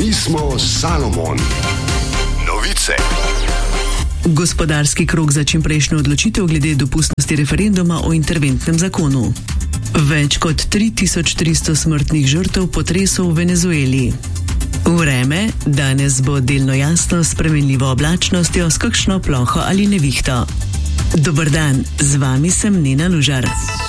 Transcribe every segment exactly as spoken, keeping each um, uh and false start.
Mi smo Salomon. Novice. Gospodarski krog za čimprejšnjo odločitev glede dopustnosti referenduma o interventnem zakonu. Več kot tri tisoč tristo smrtnih žrtev potresov v Venezueli. Vreme, danes bo delno jasno s spremenljivo oblačnostjo s kakšno ploho ali nevihto. Dober dan, z vami sem Nina Lužar.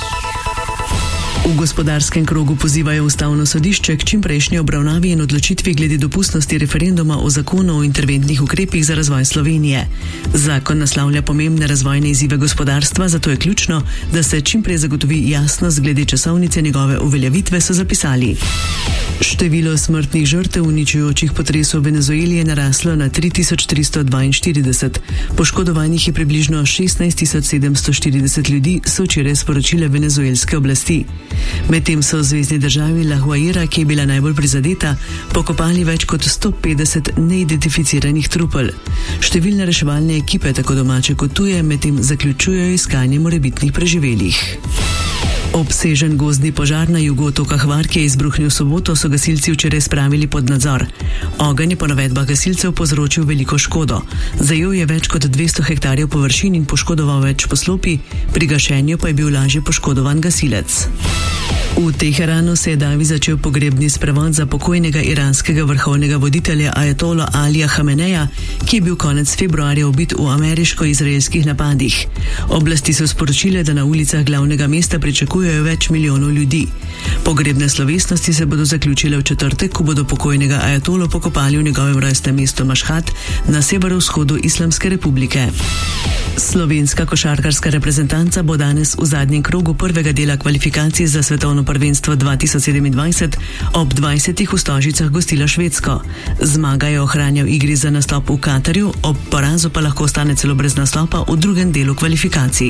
V gospodarskem krogu pozivajo Ustavno sodišče k čimprejšnji obravnavi in odločitvi glede dopustnosti referenduma o zakonu o interventnih ukrepih za razvoj Slovenije. Zakon naslavlja pomembne razvojne izzive gospodarstva, zato je ključno, da se čimprej zagotovi jasnost glede časovnice njegove uveljavitve, so zapisali. Število smrtnih žrtev uničujočih potresov v Venezueli je naraslo na tri tisoč tristo dvainštirideset. Poškodovanih je približno šestnajst tisoč sedemsto štirideset ljudi, so včeraj sporočile venezuelske oblasti. Medtem so v zvezni državi La Guaira, ki je bila najbolj prizadeta, pokopali več kot sto petdeset neidentificiranih trupel. Številne reševalne ekipe, tako domače kot tuje, medtem zaključujejo iskanje morebitnih preživelih. Obsežen gozdni požar na jugu otoka Hvar, ki je izbruhnil v soboto, so gasilci včeraj spravili pod nadzor. Ogenj je po navedbah gasilcev povzročil veliko škodo. Zajel je več kot dvesto hektarjev površin in poškodoval več poslopij, pri gašenju pa je bil lažje poškodovan gasilec. V Teheranu se je davi začel pogrebni sprevod za pokojnega iranskega vrhovnega voditelja ajatola Alija Hameneja, ki je bil konec februarja ubit v ameriško-izraelskih napadih. Oblasti so sporočile, da na ulicah glavnega mesta pričakujejo več milijonov ljudi. Pogrebne slovesnosti se bodo zaključile v četrtek, ko bodo pokojnega ajatolo pokopali v njegovem rojstnem mestu Mašhad na severovzhodu Islamske republike. Slovenska košarkarska reprezentanca bo danes v zadnjem krogu prvega dela kvalifikacij za svetovno prvenstvo dva tisoč sedemindvajset ob dvajsetih v Stožicah gostila Švedsko. Zmaga je ohranjal igri za nastop v Katarju, ob porazu pa lahko ostane celo brez nastopa v drugem delu kvalifikacij.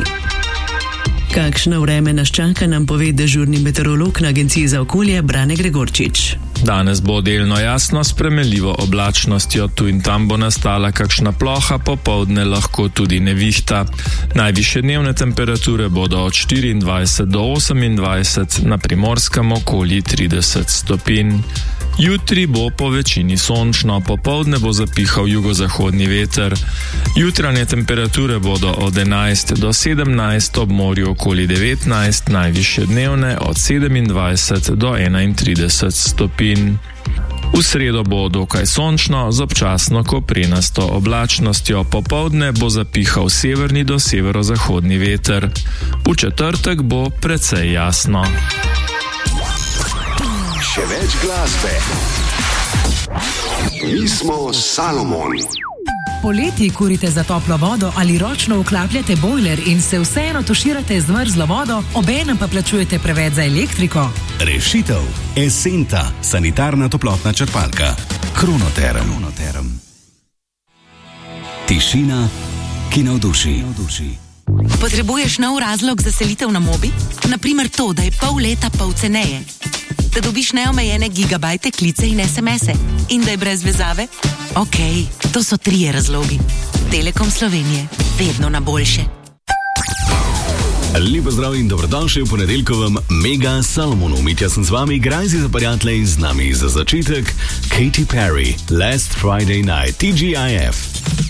Kakšno vreme nas čaka, nam pove dežurni meteorolog na Agenciji za okolje Brane Gregorčič. Danes bo delno jasno s spremenljivo oblačnostjo, tu in tam bo nastala kakšna ploha, popoldne lahko tudi nevihta. Najvišje dnevne temperature bodo od štiriindvajset do osemindvajset, na Primorskem okoli trideset stopinj. Jutri bo po večini sončno, popoldne bo zapihal jugozahodni veter. Jutranje temperature bodo od enajst do sedemnajst, ob morju okoli devetnajst, najvišje dnevne od sedemindvajset do enaintrideset stopinj. V sredo bo dokaj sončno, z občasno koprenasto oblačnostjo, popoldne bo zapihal severni do severozahodni veter. V četrtek bo precej jasno. Še več glasbe. Mi smo Salomon. Poleti kurite za toplo vodo ali ročno vklapljate bojler in se vseeno tuširate z mrzlo vodo, obenem pa plačujete preveč za elektriko? Rešitev. Esenta, sanitarna toplotna črpalka. Kronoterm. Kronoterm. Tišina, ki navduši. Potrebuješ nov razlog za selitev na Mobi? Naprimer to, da je pol leta pol ceneje. Da dobiš neomejene gigabajte, klice in es em ese. In da je brez vezave? Ok, to so trije razlogi. Telekom Slovenije. Vedno na boljše. Lepo zdrav in dobrodošli v ponedeljkovem Mega Salomonu. Mitja sem z vami, grajzi za prijatelje in z nami za začetek Katy Perry, Last Friday Night, T G I F.